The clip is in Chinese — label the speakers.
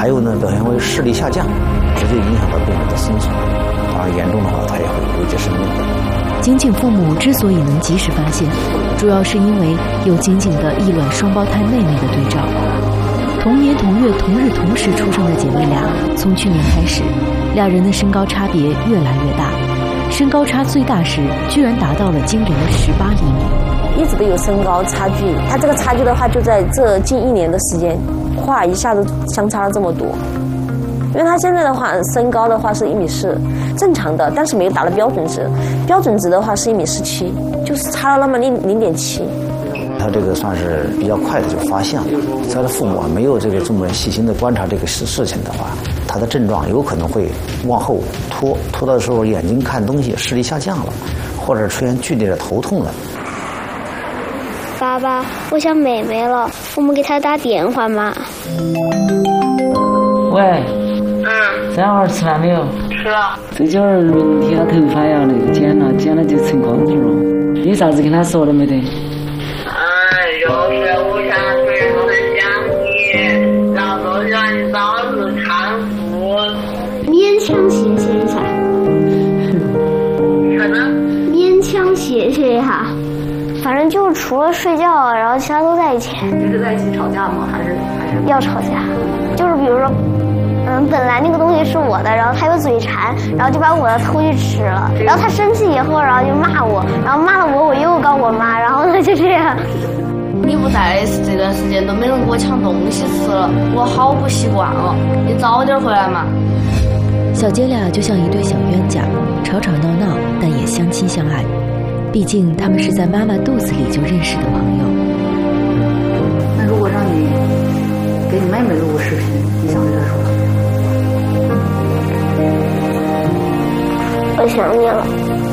Speaker 1: 还有呢，表现为视力下降，直接影响到病人的生存，当然严重的话，他也会危及生命的。
Speaker 2: 井井父母之所以能及时发现，主要是因为有井井的异卵双胞胎妹妹的对照。同年同月同日同时出生的姐妹俩，从去年开始，俩人的身高差别越来越大，身高差最大时居然达到了惊人的18厘米。
Speaker 3: 一直都有身高差距，它这个差距的话，就在这近1年的时间，哗一下子相差了这么多。因为他现在的话，身高的话是1.4米，正常的，但是没有达到标准值。标准值的话是1.47米，就是差了那么0.7。
Speaker 1: 他这个算是比较快的就发现了，他的父母没有这么细心的观察这个事情的话，他的症状有可能会往后拖，拖的时候眼睛看东西视力下降了，或者出现剧烈的头痛了。
Speaker 4: 爸爸，我想妹妹了，我们给她打电话嘛。
Speaker 5: 喂。3号吃饭没有？
Speaker 6: 吃了。
Speaker 5: 这会儿明天他头发要那个剪了就成光头了。你有啥子跟他说的没得？
Speaker 6: 就是我想随时很想你，然后让你早日康复。
Speaker 4: 勉强谢谢一下。
Speaker 6: 啥呢？
Speaker 4: 勉强谢谢一下。反正就除了睡觉，然后其他都在一起。
Speaker 7: 你是在一起吵架吗？还是
Speaker 4: 要吵架？就是比如说。本来那个东西是我的，然后他有嘴馋，然后就把我的偷去吃了，然后他生气以后，然后就骂我，然后骂了我，我又告我妈，然后呢就这样。
Speaker 7: 你不在这段时间都没人给我抢东西吃了，我好不习惯了。你早点回来嘛。
Speaker 2: 小姐俩就像一对小冤家，吵吵闹闹，但也相亲相爱。毕竟他们是在妈妈肚子里就认识的朋友。
Speaker 7: 那如果让你给你妹妹录个视频，你想对她说什么？
Speaker 4: 我想你了。